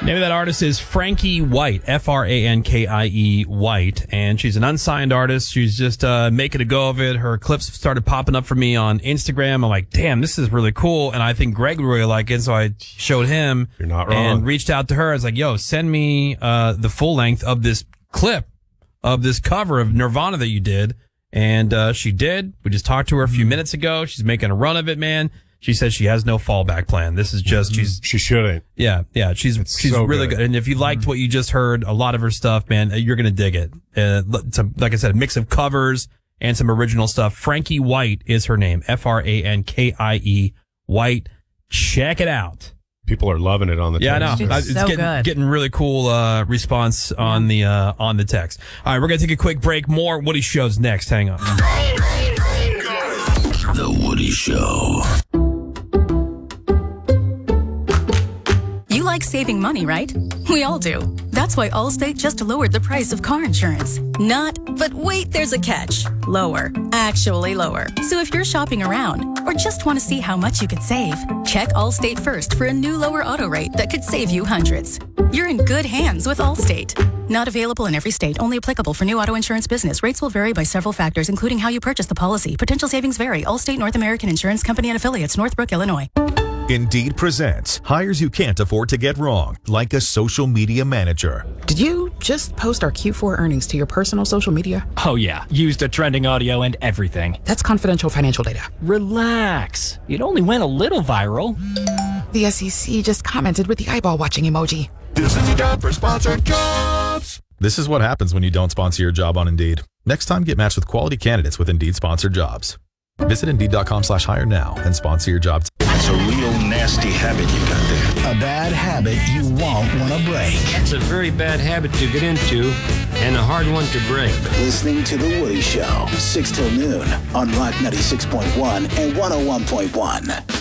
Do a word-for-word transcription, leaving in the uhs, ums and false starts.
Name of that artist is Frankie White, F R A N K I E White, and she's an unsigned artist. She's just uh, making a go of it. Her clips started popping up for me on Instagram. I'm like, damn, this is really cool, and I think Greg would really like it, so I showed him. You're not wrong. And reached out to her. I was like, yo, send me uh, the full length of this clip of this cover of Nirvana that you did, and uh, she did. We just talked to her a few minutes ago. She's making a run of it, man. She says she has no fallback plan. This is just, she's, she shouldn't. Yeah, yeah. She's, It's she's so really good. good. And if you liked what you just heard, a lot of her stuff, man, you're going to dig it. Uh, some, like I said, a mix of covers and some original stuff. Frankie White is her name. F R A N K I E White. Check it out. People are loving it on the yeah, text. I know. It's It's so getting, good. getting really cool, uh, response on the, uh, on the text. All right. We're going to take a quick break. More Woody Shows next. Hang on. The Woody Show. You like saving money, right? We all do. That's why Allstate just lowered the price of car insurance. Not, but wait, there's a catch. Lower. Actually lower. So if you're shopping around or just want to see how much you could save, check Allstate first for a new lower auto rate that could save you hundreds. You're in good hands with Allstate. Not available in every state. Only applicable for new auto insurance business. Rates will vary by several factors, including how you purchase the policy. Potential savings vary. Allstate North American Insurance Company and Affiliates, Northbrook, Illinois. Indeed presents hires you can't afford to get wrong, like a social media manager. Did you just post our Q four earnings to your personal social media? Oh yeah, used a trending audio and everything. That's confidential financial data. Relax. It only went a little viral. The S E C just commented with the eyeball watching emoji. This is your job for sponsored jobs. This is what happens when you don't sponsor your job on Indeed. Next time, get matched with quality candidates with Indeed sponsored jobs. Visit Indeed.com slash hire now and sponsor your job. It's a real nasty habit you got there. A bad habit you won't want to break. It's a very bad habit to get into and a hard one to break. Listening to The Woody Show, six till noon on Rock ninety-six point one and one oh one point one.